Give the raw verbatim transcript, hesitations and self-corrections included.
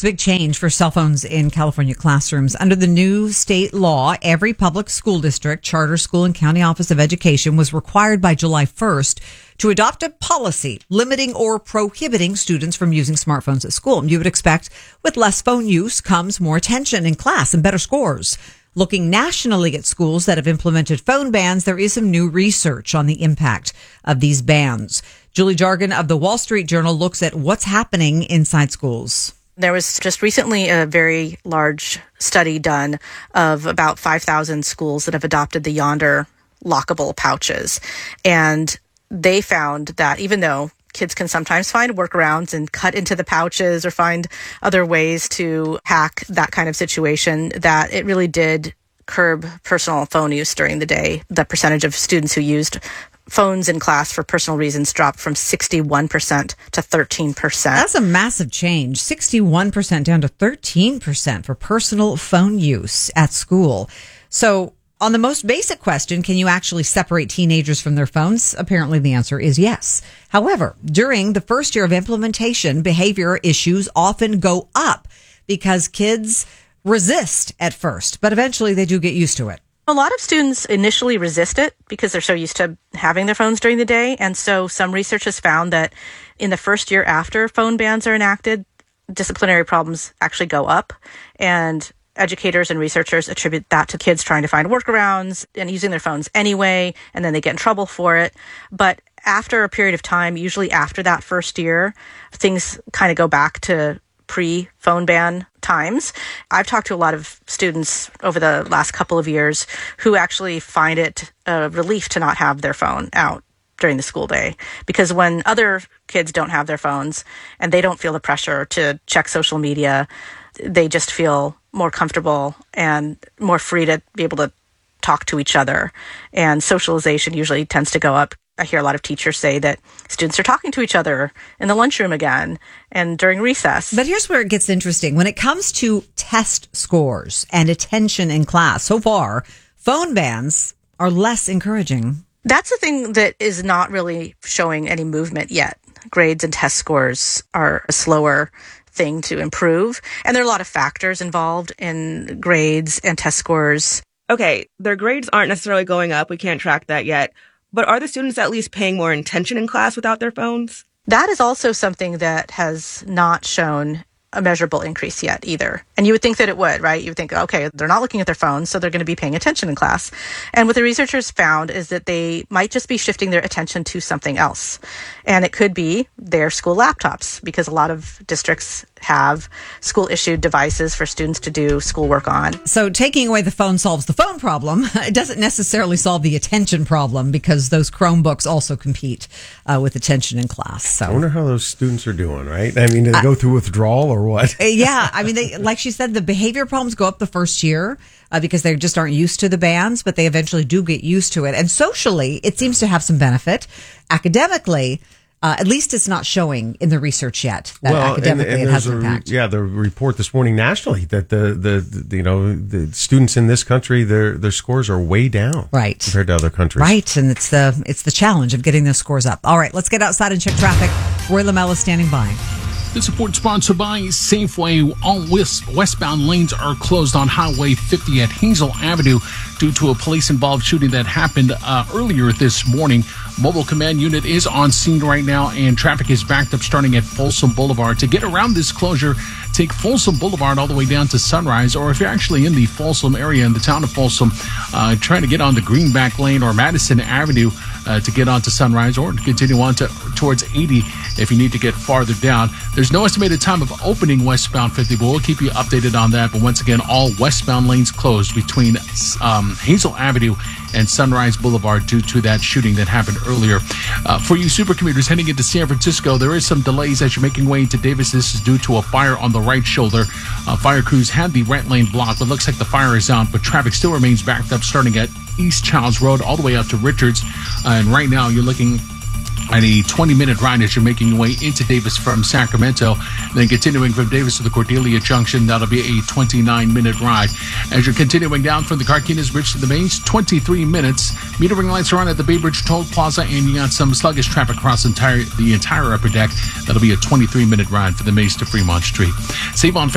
big change for cell phones in California classrooms. Under the new state law, every public school district, charter school, and county office of education was required by July first to adopt a policy limiting or prohibiting students from using smartphones at school. You would expect with less phone use comes more attention in class and better scores. Looking nationally at schools that have implemented phone bans, there is some new research on the impact of these bans. Julie Jargon of the Wall Street Journal looks at what's happening inside schools. There was just recently a very large study done of about five thousand schools that have adopted the Yondr lockable pouches. And they found that even though kids can sometimes find workarounds and cut into the pouches or find other ways to hack that kind of situation, that it really did curb personal phone use during the day. The percentage of students who used phones in class for personal reasons dropped from sixty-one percent to thirteen percent. That's a massive change. sixty-one percent down to thirteen percent for personal phone use at school. So on the most basic question, can you actually separate teenagers from their phones? Apparently the answer is yes. However, during the first year of implementation, behavior issues often go up because kids resist at first, but eventually they do get used to it. A lot of students initially resist it because they're so used to having their phones during the day. And so some research has found that in the first year after phone bans are enacted, disciplinary problems actually go up. And educators and researchers attribute that to kids trying to find workarounds and using their phones anyway, and then they get in trouble for it. But after a period of time, usually after that first year, things kind of go back to pre-phone ban times. I've talked to a lot of students over the last couple of years who actually find it a relief to not have their phone out during the school day, because when other kids don't have their phones and they don't feel the pressure to check social media, they just feel more comfortable and more free to be able to talk to each other. And socialization usually tends to go up. I hear a lot of teachers say that students are talking to each other in the lunchroom again and during recess. But here's where it gets interesting. When it comes to test scores and attention in class, so far, phone bans are less encouraging. That's the thing that is not really showing any movement yet. Grades and test scores are a slower thing to improve. And there are a lot of factors involved in grades and test scores. Okay, their grades aren't necessarily going up. We can't track that yet. But are the students at least paying more attention in class without their phones? That is also something that has not shown a measurable increase yet either. And you would think that it would, right? You would think, okay, they're not looking at their phones, so they're going to be paying attention in class. And what the researchers found is that they might just be shifting their attention to something else. And it could be their school laptops, because a lot of districts have school-issued devices for students to do schoolwork on. So taking away the phone solves the phone problem. It doesn't necessarily solve the attention problem, because those Chromebooks also compete uh, with attention in class. So I wonder how those students are doing, right? I mean, do they go through withdrawal or what? Yeah. I mean, they, like she said, the behavior problems go up the first year uh, because they just aren't used to the bans, but they eventually do get used to it. And socially, it seems to have some benefit. Academically, Uh, at least it's not showing in the research yet that well, academically and, and it has a, impact. Yeah, the report this morning nationally that the, the, the you know the students in this country, their their scores are way down, right, compared to other countries. Right, and it's the it's the challenge of getting those scores up. All right, let's get outside and check traffic. Roy Lamella is standing by. This report sponsored by Safeway. All west, westbound lanes are closed on Highway fifty at Hazel Avenue due to a police-involved shooting that happened uh, earlier this morning. Mobile command unit is on scene right now, and traffic is backed up starting at Folsom Boulevard. To get around this closure, take Folsom Boulevard all the way down to Sunrise, or if you're actually in the Folsom area, in the town of Folsom, uh, trying to get onto Greenback Lane or Madison Avenue uh, to get onto Sunrise, or continue on to towards eighty if you need to get farther down. There's no estimated time of opening westbound fifty, but we'll keep you updated on that. But once again, all westbound lanes closed between um, Hazel Avenue and Sunrise Boulevard due to that shooting that happened earlier. Uh, for you super commuters heading into San Francisco, there is some delays as you're making way into Davis. This is due to a fire on the right shoulder. Uh, fire crews had the right lane blocked, but looks like the fire is out, but traffic still remains backed up starting at East Childs Road all the way up to Richards. Uh, and right now you're looking at a twenty-minute ride as you're making your way into Davis from Sacramento. Then continuing from Davis to the Cordelia Junction, that'll be a twenty-nine minute ride. As you're continuing down from the Carquinez Bridge to the Maze, twenty-three minutes. Metering lights are on at the Bay Bridge Toll Plaza, and you got some sluggish traffic across entire, the entire upper deck. That'll be a twenty-three minute ride for the Maze to Fremont Street. Save on